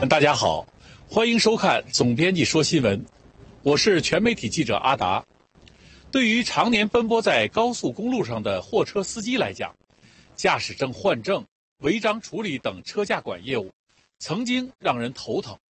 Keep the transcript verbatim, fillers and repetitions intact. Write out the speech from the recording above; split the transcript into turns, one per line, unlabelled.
大家好，欢迎收看总编辑说新闻，我是全媒体记者阿达。对于常年奔波在高速公路上的货车司机来讲，驾驶证换证、违章处理等车驾管业务曾经让人头疼。